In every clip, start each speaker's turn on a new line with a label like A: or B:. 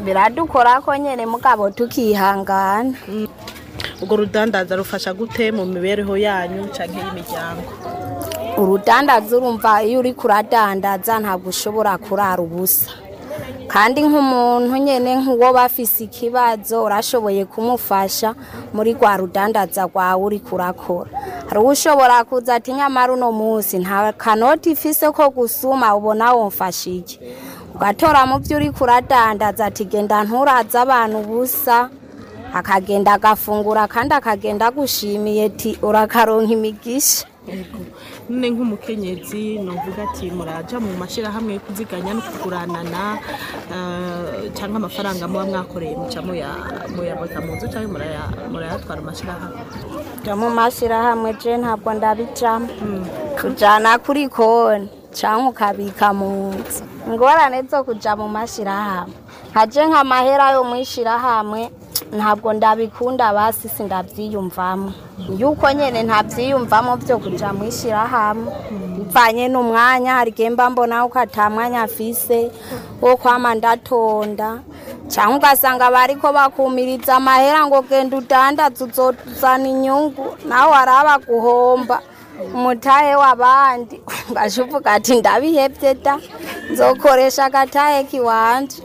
A: biradukora ko nyene mugabo tukihangana.
B: Ubwo rudandaza rufasha gute mu mibereho yanyu canke y'imiryango?
A: Urudandaza urumva iyo uri kuradandaza ntabwo ushobora kurara ubusa, kandi nk'umuntu nyene nk'uwo bafise ikibazo urashoboye kumufasha muri rwa rudandaza rwawe uri kurakora. Hari ushobora kuza ati nyamara uno munsi nta kanoti ifise ko gusuma, ubona womfasha iki? Ugatora mu byo uri kuradandaza ati genda nturaza abantu ubusa, akagenda agafungura kandi akagenda gushimiye ati urakaronka imigisha.
B: None nk'umukenyezi novuga ati muraja mu mashirahamwe yo kuziganya no kuguranana cyangwa amafaranga muba mwakoreye muca muyabota mu nzu cyangwa murayatwara amashirahamwe?
A: Mu mashirahamwe je ntabwo ndabijamo, kujana kuri konti cyangwa ukabika mu nzu. Ingorane zo kuja mu mashirahamwe nkaje nk'amahera yo mwishirahamwe ntabwo ndabikunda, basi sindavyiyumvamo yuko nyene ntavyiyumvamo byo kuja mwishirahamwe bivanye n'umwanya. Hari gemba mbona uko atamwanya afise wo kwama ndatonda, cyangwa ugasanga bariko bakumiriza amahera ngo genda udandaza uzozana inyungu, nawe araba guhomba umutahe w'abandi ugashuvuga ati ndabihevye da nzokoresha agatahe kiwanje.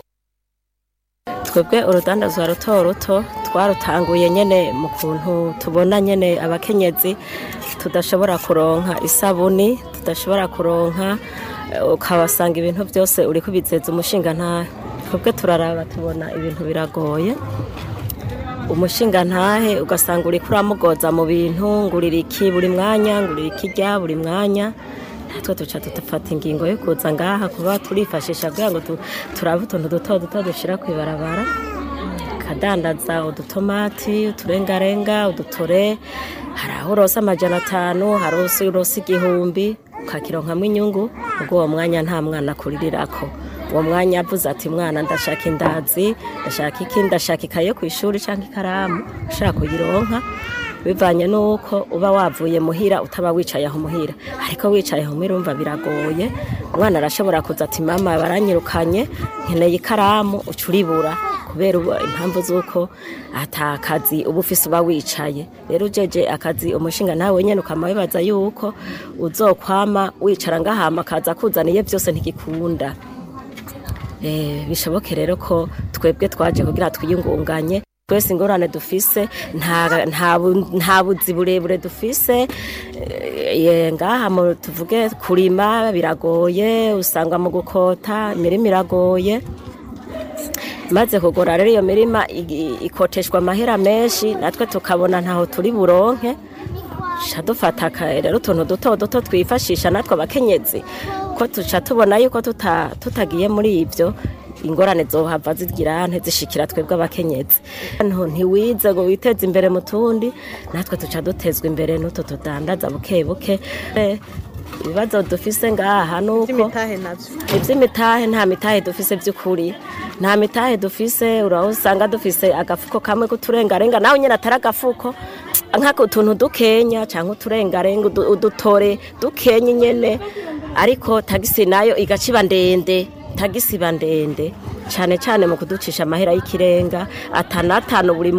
C: Twebwe urudandazwa ruto ruto twarutanguye nyene mu kuntu tubona nyene abakenyezi tudashobora kuronka isabuni, tudashobora kuronka, ukabasanga ibintu byose uri kubizeza umushinga ntahe. Twebwe turaraba tubona ibintu biragoye, umushinga ntahe ugasanga uri kuramugoza mu bintu ngurira iki buri mwanya, ngurira iki rya buri mwanya. Natwe tuca tutafata ingingo yo kuza ngaha kuba turifashisha kugira ngo turabe utuntu duto duto dushira kwibarabara, kadandaza udutomati, uturengarenga, udutore. Hari aho urosa 500, hari aho urosa 1000, ukakironkamwo inyungu. Ubwo uwo mwanya nta mwana akurirako, uwo mwanya avuze ati mwana ndashaka indazi, ndashaka iki, ndashaka ikaye ku ishuri canke ikaramu, ushaka kuyironka bivanye nuko uba wavuye muhira utaba wicaye aho muhira. Ariko wicaye aho muhira umva biragoye, umwana arashobora kuza ati mama baranyirukanye nkeneye ikaramu, ucuribura kubera impamvu zuko atakazi uba ufise uba wicaye. Rero ujeje akazi umushinga nawe nyene ukamabibaza yuko uzokwama wicara ngahama kaza kuzaniye byose ntigikunda. Bishoboke rero ko twebwe twaje kugira twiyungunganye. Twese ingorane dufise nta buzi burebure dufise, ngaha tuvuge kurima biragoye, usanga mu gukota imirima iragoye. Maze kugora rero iyo mirima ikoteshwa amahera menshi, natwe tukabona ntaho turi buronke, dufata rero utuntu duto duto twifashisha natwe abakenyezi, ko tuca tubona yuko tutagiye muri ibyo ingorane zohava zigira zishikira twebwe abakenyezi. Ntiwize ngo witeze imbere mu tundi, natwe tuca dutezwa imbere n'utu tudandaza buke buke. Ibibazo dufise ngaha nuko ivy'imitahe nta mitahe dufise by'ukuri, nta mitahe dufise. Uraho usanga dufise agafuko kamwe kuturengarenga, nawe nyene atari agafuko, nk'ako utuntu dukenya canke uturengarenga udutore dukenya nyene, ariko tagisi nayo igaciba ndende, tagisiba ndende cyane cyane mu kuducisha amahera y'ikirenga 5 buri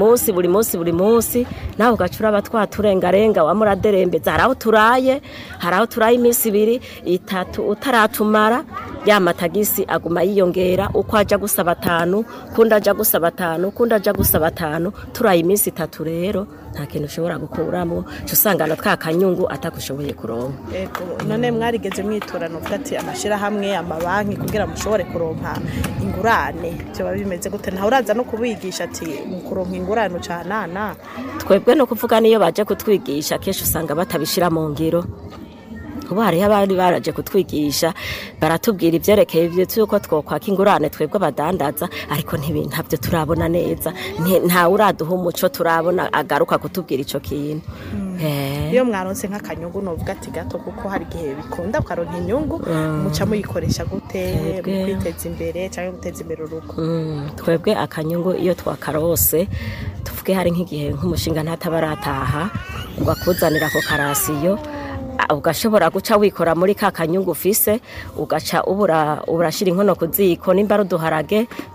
C: munsi. Naho ugacura abatwaturengarenga wamuraderembeza, haraho turaye iminsi 2 3 utaratumara, ya matagisi aguma yiyongera uko aja gusaba 5, kunda aja gusaba 5, kunda aja gusaba 5, turaye iminsi 3. Rero nta kintu ushobora gukuramo, usangana twakanyungu atakushoboye kuronka.
B: None mwarigeze mwitorano ufite amashira hamwe amabanki kugira mushobore kuronka ingurane, byo bimeze gute? Nta uraza no kubigisha ati mu kuronka ingurane canana?
C: Twebwe no kuvuga niyo baje kutwigisha kesho usanga batabishira mu ngiro. Ubu hariho abandi baraje kutwigisha baratubwira ivyerekeye ivyo yuko twokwaka ingurane twebwe abadandaza, ariko ntabyo turabona neza, nta uraduha umuco turabona agaruka kutubwira ico kintu.
B: Iyo mwaronse nk'akanyungu novuga ati gato, kuko hari gihe bikunda ukaronka inyungu, muca muyikoresha gute mu kwiteza imbere cyangwa guteza imbere urugo?
C: Twebwe akanyungu iyo twakarose, tuvuge hari nk'igihe nk'umushinga ntatabarataha ugakuzanira ko karasiyo, ugashobora guca wikora muri ka kanyungu ufise, ugaca urashira inkono ku ziko nimba ruduharage